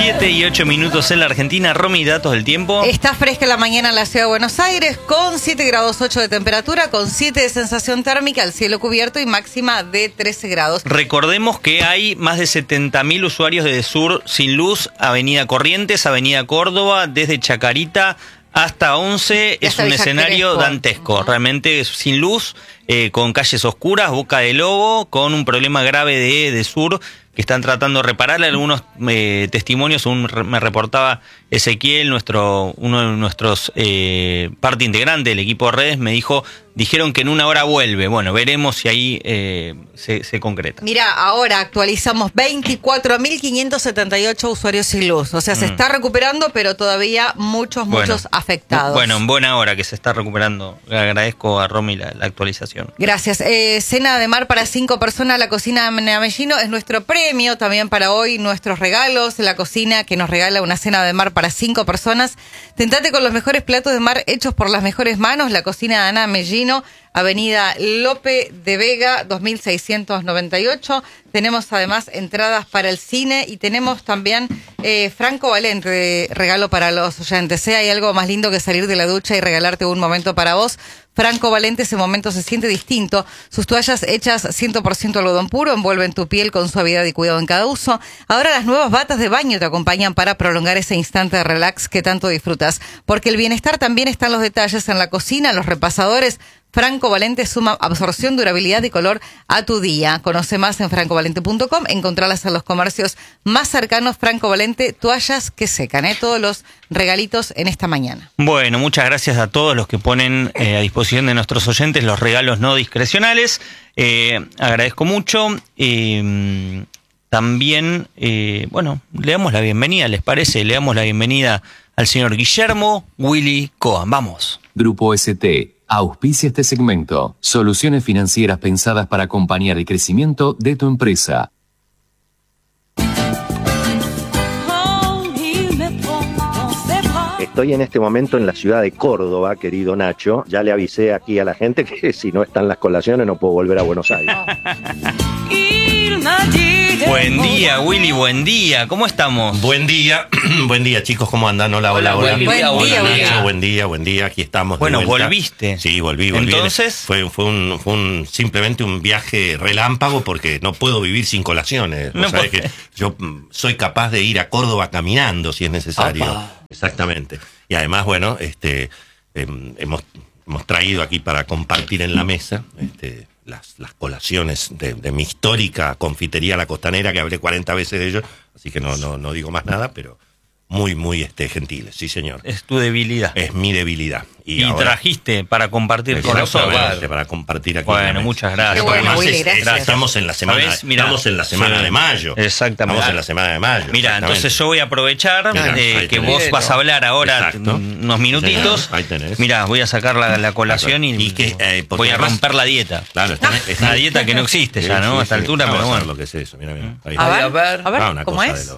7:08 en la Argentina. Romy, datos del tiempo. Está fresca la mañana en la ciudad de Buenos Aires, con 7 grados 8 de temperatura, con 7 de sensación térmica, el cielo cubierto y máxima de 13 grados. Recordemos que hay más de 70.000 usuarios de Desur sin luz, Avenida Corrientes, Avenida Córdoba, desde Chacarita hasta 11, es un escenario dantesco, realmente sin luz, con calles oscuras, boca de lobo, con un problema grave de Desur, que están tratando de reparar. Algunos testimonios, me reportaba Ezequiel, uno de nuestros parte integrante del equipo de redes, me dijeron que en una hora vuelve. Bueno, veremos si ahí se concreta. Mira, ahora actualizamos 24.578 usuarios sin luz. O sea, se está recuperando, pero todavía muchos afectados. Bueno, en buena hora que se está recuperando. Le agradezco a Romy la actualización. Gracias. Cena de mar para 5 personas, la cocina de Avellino es nuestro premio también para hoy. Nuestros regalos, la cocina que nos regala una cena de mar para 5 personas. Tentate con los mejores platos de mar hechos por las mejores manos. La cocina de Ana Mellino, Avenida Lope de Vega, 2698. Tenemos además entradas para el cine y tenemos también Franco Valente, regalo para los oyentes. Hay algo más lindo que salir de la ducha y regalarte un momento para vos. Franco Valente, ese momento se siente distinto. Sus toallas hechas 100% algodón puro envuelven tu piel con suavidad y cuidado en cada uso. Ahora las nuevas batas de baño te acompañan para prolongar ese instante de relax que tanto disfrutas. Porque el bienestar también está en los detalles, en la cocina, los repasadores. Franco Valente suma absorción, durabilidad y color a tu día. Conoce más en francovalente.com. Encontralas en los comercios más cercanos. Franco Valente, toallas que secan. Todos los regalitos en esta mañana. Bueno, muchas gracias a todos los que ponen a disposición de nuestros oyentes los regalos no discrecionales. Agradezco mucho. También, le damos la bienvenida, ¿les parece? Le damos la bienvenida al señor Guillermo Willy Coan. Vamos. Grupo ST auspicia este segmento. Soluciones financieras pensadas para acompañar el crecimiento de tu empresa. Estoy en este momento en la ciudad de Córdoba, querido Nacho. Ya le avisé aquí a la gente que si no están las colaciones no puedo volver a Buenos Aires. Buen día, Willy, buen día. ¿Cómo estamos? Buen día, chicos, ¿cómo andan? Hola. Buen día, Nacho, buen día, aquí estamos. Bueno, volviste. Sí, volví. Entonces, fue simplemente un viaje relámpago porque no puedo vivir sin colaciones. No, sabés que yo soy capaz de ir a Córdoba caminando si es necesario. Opa. Exactamente. Y además, hemos traído aquí para compartir en la mesa, las colaciones de mi histórica confitería La Costanera, que hablé 40 veces de ello, así que no digo más nada, pero muy gentiles, sí señor. Es tu debilidad. Es mi debilidad. Y ahora trajiste para compartir con nosotros. Para compartir aquí. Bueno, muchas gracias. Bueno, Willy, gracias. Estamos en la semana, de mayo. Exactamente. Estamos en la semana de mayo. Mira, entonces yo voy a aprovechar que vos vas a hablar ahora unos minutitos. Ahí tenés. Mira, voy a sacar la colación y voy a romper la dieta. Claro, una dieta que no existe ya, ¿no? A esta altura, pero bueno. Lo que es eso, mira. A ver, ¿cómo es?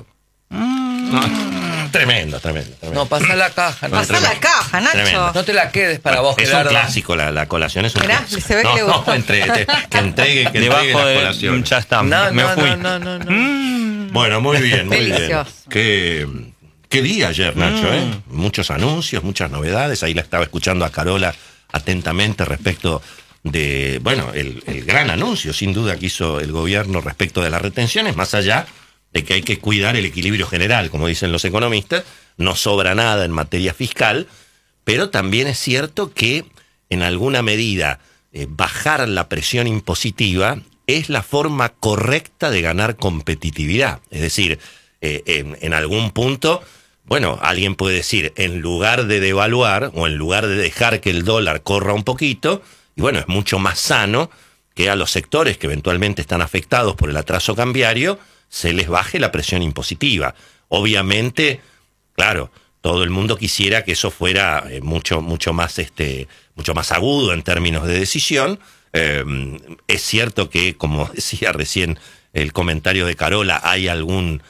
Tremendo. No, pasa la caja. Pasa la caja, Nacho. Tremendo. No te la quedes para vos, es Gerardo. un clásico, la colación es un Mirá, clásico. se ve que le gustó. Que entregue Debajo las de colaciones. ya está. Me fui. No. Bueno, muy bien. Delicioso. Qué día ayer, Nacho, Muchos anuncios, muchas novedades. Ahí la estaba escuchando a Carola atentamente respecto de, el gran anuncio, sin duda, que hizo el gobierno respecto de las retenciones, más allá de que hay que cuidar el equilibrio general, como dicen los economistas. No sobra nada en materia fiscal, pero también es cierto que en alguna medida bajar la presión impositiva es la forma correcta de ganar competitividad. Es decir, en algún punto, alguien puede decir, en lugar de devaluar o en lugar de dejar que el dólar corra un poquito, es mucho más sano que a los sectores que eventualmente están afectados por el atraso cambiario se les baje la presión impositiva. Obviamente, claro, todo el mundo quisiera que eso fuera mucho más agudo en términos de decisión. Es cierto que, como decía recién el comentario de Carola, hay algún,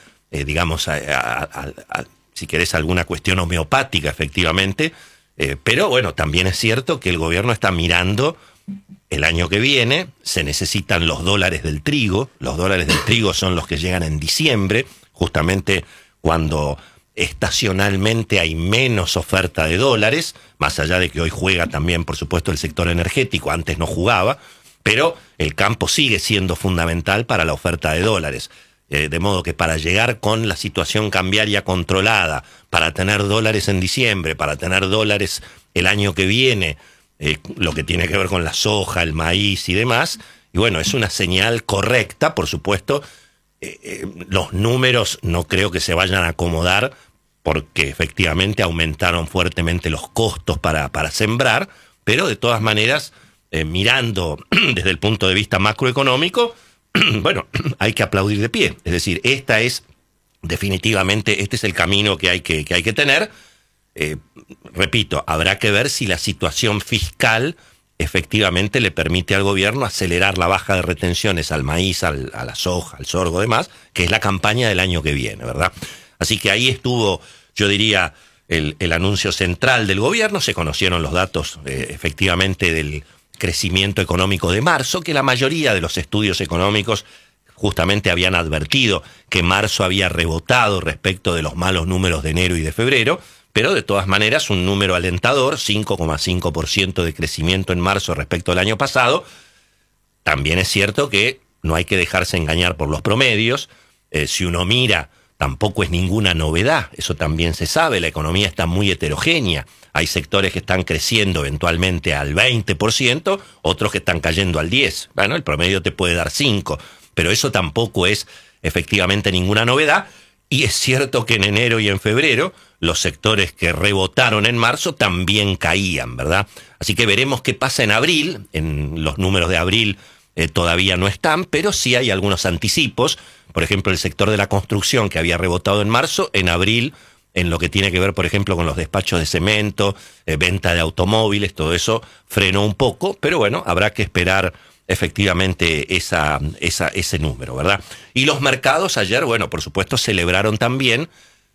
si querés, alguna cuestión homeopática, efectivamente, pero también es cierto que el gobierno está mirando el año que viene. Se necesitan los dólares del trigo. Los dólares del trigo son los que llegan en diciembre, justamente cuando estacionalmente hay menos oferta de dólares, más allá de que hoy juega también, por supuesto, el sector energético, antes no jugaba, pero el campo sigue siendo fundamental para la oferta de dólares. De modo que para llegar con la situación cambiaria controlada, para tener dólares en diciembre, para tener dólares el año que viene, lo que tiene que ver con la soja, el maíz y demás, y bueno, es una señal correcta, por supuesto. Los números no creo que se vayan a acomodar porque efectivamente aumentaron fuertemente los costos para sembrar, pero de todas maneras, mirando desde el punto de vista macroeconómico, bueno, hay que aplaudir de pie. Es decir, definitivamente, este es el camino que hay que tener. Repito, habrá que ver si la situación fiscal efectivamente le permite al gobierno acelerar la baja de retenciones al maíz, a la soja, al sorgo y demás, que es la campaña del año que viene, ¿verdad? Así que ahí estuvo, yo diría, el anuncio central del gobierno. Se conocieron los datos efectivamente del crecimiento económico de marzo, que la mayoría de los estudios económicos justamente habían advertido que marzo había rebotado respecto de los malos números de enero y de febrero, pero de todas maneras un número alentador, 5,5% de crecimiento en marzo respecto al año pasado. También es cierto que no hay que dejarse engañar por los promedios. Si uno mira, tampoco es ninguna novedad, eso también se sabe, la economía está muy heterogénea. Hay sectores que están creciendo eventualmente al 20%, otros que están cayendo al 10%. Bueno, el promedio te puede dar 5%, pero eso tampoco es efectivamente ninguna novedad. Y es cierto que en enero y en febrero los sectores que rebotaron en marzo también caían, ¿verdad? Así que veremos qué pasa en abril. En los números de abril todavía no están, pero sí hay algunos anticipos. Por ejemplo, el sector de la construcción, que había rebotado en marzo, en abril, en lo que tiene que ver, por ejemplo, con los despachos de cemento, venta de automóviles, todo eso frenó un poco, pero bueno, habrá que esperar efectivamente ese número, ¿verdad? Y los mercados ayer, bueno, por supuesto, celebraron también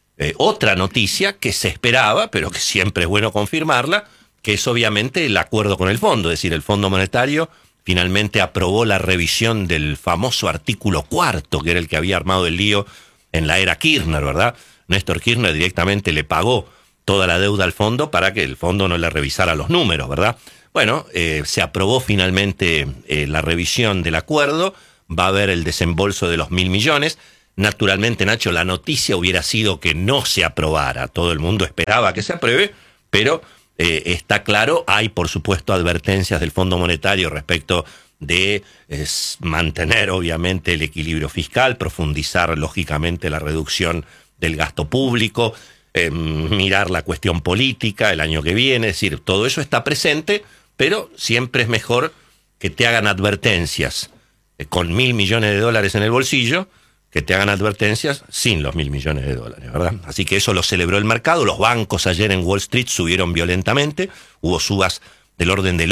otra noticia que se esperaba, pero que siempre es bueno confirmarla, que es obviamente el acuerdo con el fondo, es decir, el Fondo Monetario finalmente aprobó la revisión del famoso artículo 4, que era el que había armado el lío en la era Kirchner, ¿verdad? Néstor Kirchner directamente le pagó toda la deuda al fondo para que el fondo no le revisara los números, ¿verdad? Bueno, se aprobó finalmente la revisión del acuerdo, va a haber el desembolso de los 1.000 millones. Naturalmente, Nacho, la noticia hubiera sido que no se aprobara, todo el mundo esperaba que se apruebe, pero está claro, hay por supuesto advertencias del Fondo Monetario respecto de mantener obviamente el equilibrio fiscal, profundizar lógicamente la reducción del gasto público, mirar la cuestión política el año que viene, es decir, todo eso está presente, pero siempre es mejor que te hagan advertencias con 1.000 millones de dólares en el bolsillo, que te hagan advertencias sin los 1.000 millones de dólares, ¿verdad? Así que eso lo celebró el mercado. Los bancos ayer en Wall Street subieron violentamente, hubo subas del orden del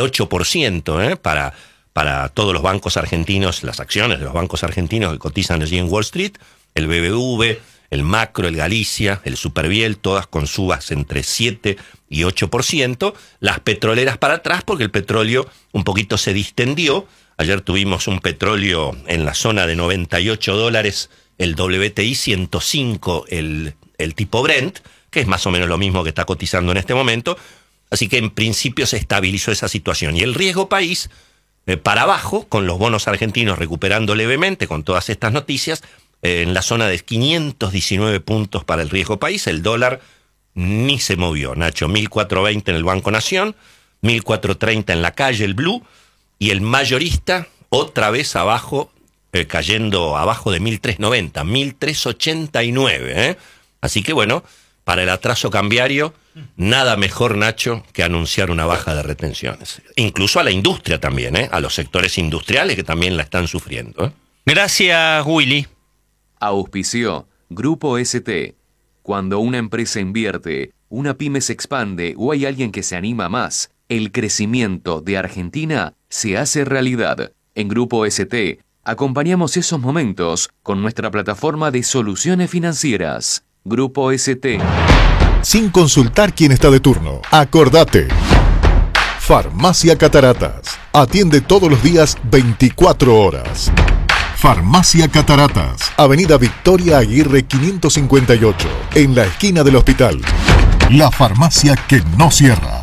8%, para todos los bancos argentinos, las acciones de los bancos argentinos que cotizan allí en Wall Street, el BBV, el Macro, el Galicia, el Superviel, todas con subas entre 7 y 8%. Las petroleras para atrás porque el petróleo un poquito se distendió. Ayer tuvimos un petróleo en la zona de $98, el WTI 105, el tipo Brent, que es más o menos lo mismo que está cotizando en este momento. Así que en principio se estabilizó esa situación. Y el riesgo país para abajo, con los bonos argentinos recuperando levemente con todas estas noticias, en la zona de 519 puntos para el riesgo país. El dólar ni se movió, Nacho, 1.420 en el Banco Nación, 1.430 en la calle, el Blue, y el mayorista otra vez abajo, cayendo abajo de 1.390, 1.389. Así que bueno, para el atraso cambiario, nada mejor, Nacho, que anunciar una baja de retenciones. Incluso a la industria también, a los sectores industriales que también la están sufriendo. Gracias, Willy. Auspició Grupo ST. Cuando una empresa invierte, una pyme se expande o hay alguien que se anima más, el crecimiento de Argentina se hace realidad. En Grupo ST acompañamos esos momentos con nuestra plataforma de soluciones financieras. Grupo ST. Sin consultar quién está de turno. Acordate. Farmacia Cataratas. Atiende todos los días 24 horas. Farmacia Cataratas, Avenida Victoria Aguirre 558, en la esquina del hospital. La farmacia que no cierra.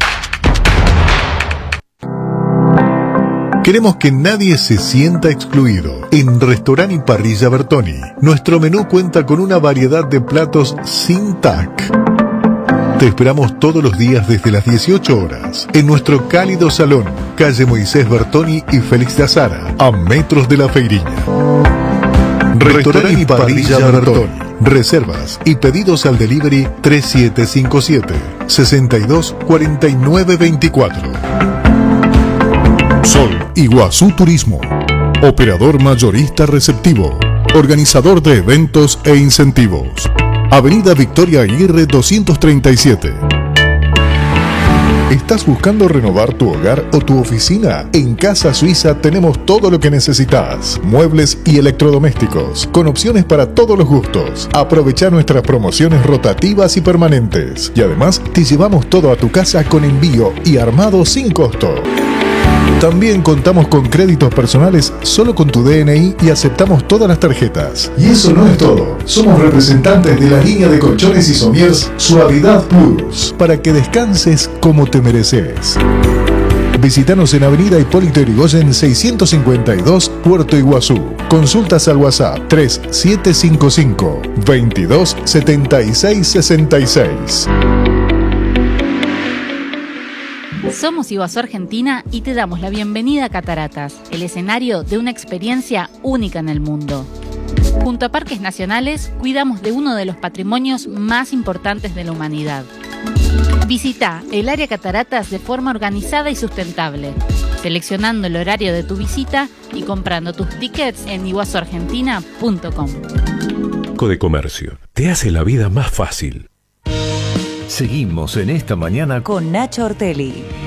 Queremos que nadie se sienta excluido. En Restaurante y Parrilla Bertoni, nuestro menú cuenta con una variedad de platos sin TAC. Te esperamos todos los días desde las 18 horas en nuestro cálido salón, calle Moisés Bertoni y Félix de Azara, a metros de la Feiriña. Restaurante y Parrilla Bertoni. Reservas y pedidos al delivery 3757 62 49 24. Sol Iguazú Turismo. Operador mayorista receptivo. Organizador de eventos e incentivos. Avenida Victoria Aguirre 237. ¿Estás buscando renovar tu hogar o tu oficina? En Casa Suiza tenemos todo lo que necesitas. Muebles y electrodomésticos, con opciones para todos los gustos. Aprovecha nuestras promociones rotativas y permanentes. Y además, te llevamos todo a tu casa con envío y armado sin costo. También contamos con créditos personales solo con tu DNI y aceptamos todas las tarjetas. Y eso no es todo. Somos representantes de la línea de colchones y somiers Suavidad Plus, para que descanses como te mereces. Visítanos en Avenida Hipólito Yrigoyen 652, Puerto Iguazú. Consultas al WhatsApp 3755 22 76 66. Somos Iguazú Argentina y te damos la bienvenida a Cataratas, el escenario de una experiencia única en el mundo. Junto a Parques Nacionales, cuidamos de uno de los patrimonios más importantes de la humanidad. Visita el área Cataratas de forma organizada y sustentable, seleccionando el horario de tu visita y comprando tus tickets en iguazuargentina.com. Codecomercio, te hace la vida más fácil. Seguimos en esta mañana con Nacho Ortelli.